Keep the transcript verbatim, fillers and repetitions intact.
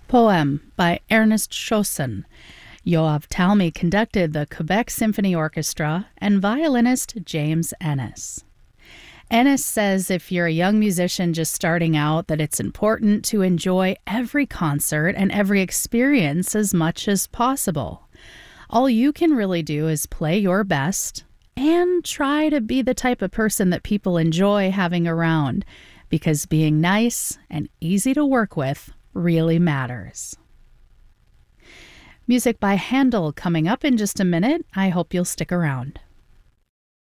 Poem by Ernest Chausson. Yoav Talmy conducted the Quebec Symphony Orchestra and violinist James Ennis. Ennis says if you're a young musician just starting out, that it's important to enjoy every concert and every experience as much as possible. All you can really do is play your best and try to be the type of person that people enjoy having around, because being nice and easy to work with really matters. Music by Handel coming up in just a minute. I hope you'll stick around.